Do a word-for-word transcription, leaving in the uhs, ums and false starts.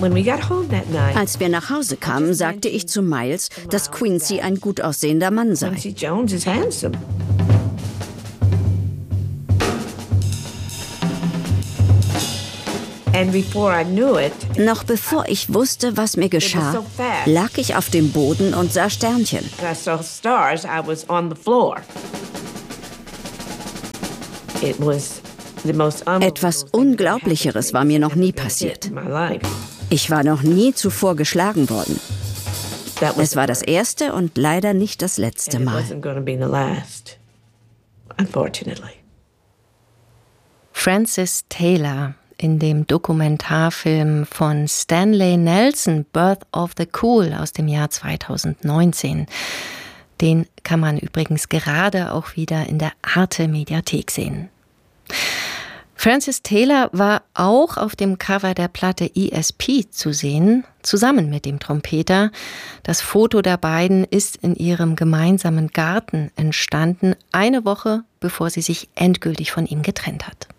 Als wir nach Hause kamen, sagte ich zu Miles, dass Quincy ein gut aussehender Mann sei. Noch bevor ich wusste, was mir geschah, lag ich auf dem Boden und sah Sternchen. Etwas Unglaublicheres war mir noch nie passiert. Ich war noch nie zuvor geschlagen worden. Es war das erste und leider nicht das letzte Mal. Frances Taylor in dem Dokumentarfilm von Stanley Nelson, Birth of the Cool aus dem Jahr zweitausendneunzehn. Den kann man übrigens gerade auch wieder in der Arte-Mediathek sehen. Frances Taylor war auch auf dem Cover der Platte E S P zu sehen, zusammen mit dem Trompeter. Das Foto der beiden ist in ihrem gemeinsamen Garten entstanden, eine Woche bevor sie sich endgültig von ihm getrennt hat.